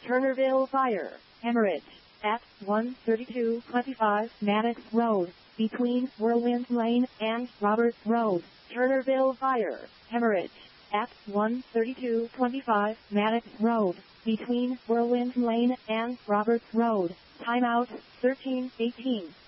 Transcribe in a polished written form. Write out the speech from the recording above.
Turnerville Fire, hemorrhage, at 13225 Maddox Road, between Whirlwind Lane and Roberts Road. Turnerville Fire, hemorrhage, at 13225 Maddox Road, between Whirlwind Lane and Roberts Road. Timeout, 13:18.